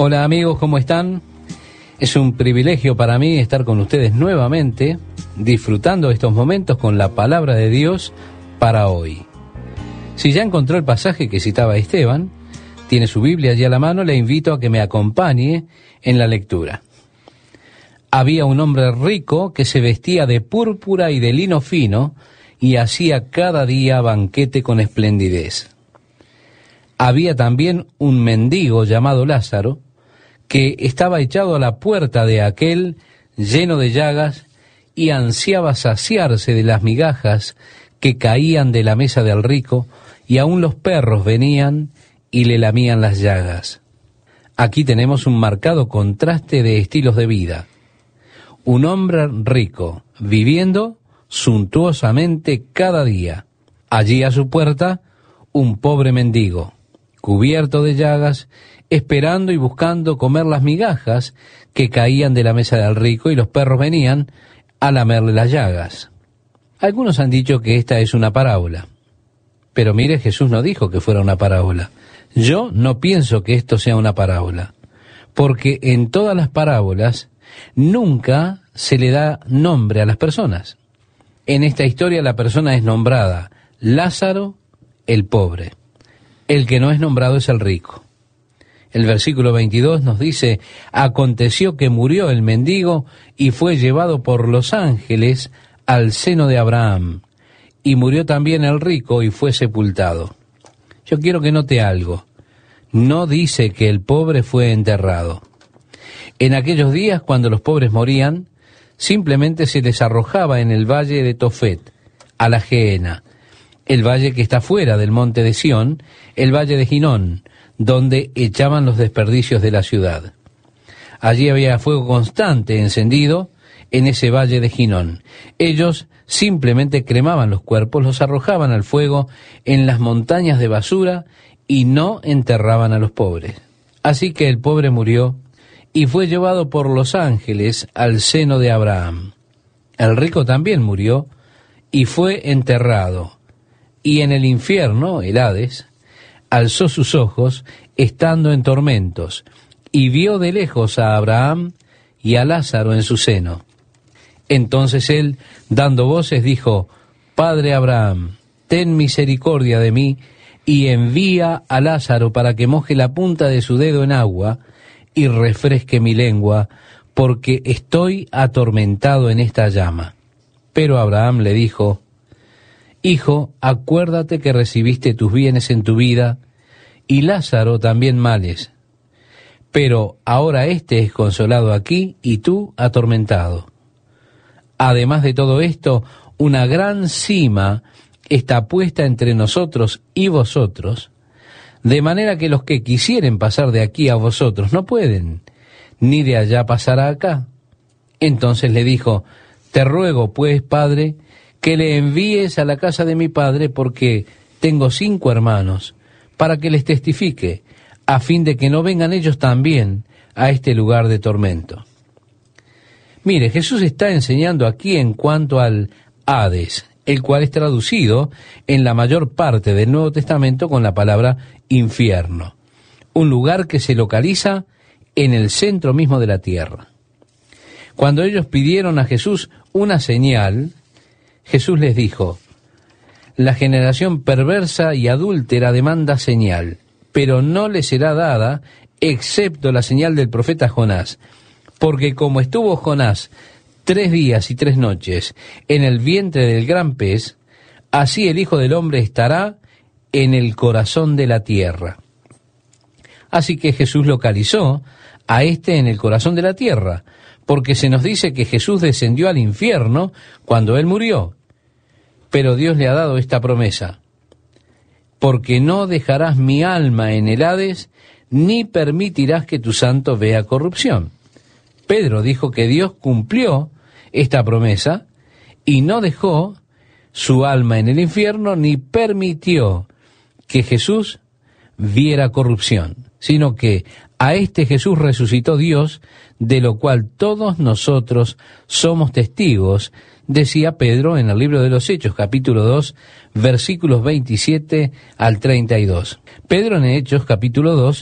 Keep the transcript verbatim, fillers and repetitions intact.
Hola amigos, ¿cómo están? Es un privilegio para mí estar con ustedes nuevamente, disfrutando de estos momentos con la palabra de Dios para hoy. Si ya encontró el pasaje que citaba Esteban, tiene su Biblia allí a la mano, le invito a que me acompañe en la lectura. Había un hombre rico que se vestía de púrpura y de lino fino y hacía cada día banquete con esplendidez. Había también un mendigo llamado Lázaro, que estaba echado a la puerta de aquel lleno de llagas y ansiaba saciarse de las migajas que caían de la mesa del rico, y aun los perros venían y le lamían las llagas. Aquí tenemos un marcado contraste de estilos de vida. Un hombre rico viviendo suntuosamente cada día. Allí a su puerta un pobre mendigo, cubierto de llagas, esperando y buscando comer las migajas que caían de la mesa del rico, y los perros venían a lamerle las llagas. Algunos han dicho que esta es una parábola, pero mire, Jesús no dijo que fuera una parábola. Yo no pienso que esto sea una parábola, porque en todas las parábolas nunca se le da nombre a las personas. En esta historia la persona es nombrada Lázaro, el pobre. El que no es nombrado es el rico. El versículo veintidós nos dice: aconteció que murió el mendigo y fue llevado por los ángeles al seno de Abraham, y murió también el rico y fue sepultado. Yo quiero que note algo. No dice que el pobre fue enterrado. En aquellos días, cuando los pobres morían, simplemente se les arrojaba en el valle de Tofet, a la Gehenna, el valle que está fuera del monte de Sión, el valle de Ginón, donde echaban los desperdicios de la ciudad. Allí había fuego constante encendido en ese valle de Ginón. Ellos simplemente cremaban los cuerpos, los arrojaban al fuego en las montañas de basura y no enterraban a los pobres. Así que el pobre murió y fue llevado por los ángeles al seno de Abraham. El rico también murió y fue enterrado. Y en el infierno, el Hades, alzó sus ojos, estando en tormentos, y vio de lejos a Abraham y a Lázaro en su seno. Entonces él, dando voces, dijo: Padre Abraham, ten misericordia de mí, y envía a Lázaro para que moje la punta de su dedo en agua, y refresque mi lengua, porque estoy atormentado en esta llama. Pero Abraham le dijo: Hijo, acuérdate que recibiste tus bienes en tu vida, y Lázaro también males. Pero ahora éste es consolado aquí, y tú atormentado. Además de todo esto, una gran sima está puesta entre nosotros y vosotros, de manera que los que quisieren pasar de aquí a vosotros no pueden, ni de allá pasar a acá. Entonces le dijo: Te ruego, pues, Padre, que le envíes a la casa de mi padre, porque tengo cinco hermanos, para que les testifique, a fin de que no vengan ellos también a este lugar de tormento. Mire, Jesús está enseñando aquí en cuanto al Hades, el cual es traducido en la mayor parte del Nuevo Testamento con la palabra infierno, un lugar que se localiza en el centro mismo de la tierra. Cuando ellos pidieron a Jesús una señal, Jesús les dijo: la generación perversa y adúltera demanda señal, pero no le será dada excepto la señal del profeta Jonás, porque como estuvo Jonás tres días y tres noches en el vientre del gran pez, así el Hijo del Hombre estará en el corazón de la tierra. Así que Jesús localizó a este en el corazón de la tierra, porque se nos dice que Jesús descendió al infierno cuando él murió. Pero Dios le ha dado esta promesa: porque no dejarás mi alma en el Hades, ni permitirás que tu santo vea corrupción. Pedro dijo que Dios cumplió esta promesa y no dejó su alma en el infierno, ni permitió que Jesús viera corrupción, sino que a este Jesús resucitó Dios, de lo cual todos nosotros somos testigos, decía Pedro en el libro de los Hechos, capítulo dos, versículos veintisiete al treinta y dos. Pedro en Hechos, capítulo dos,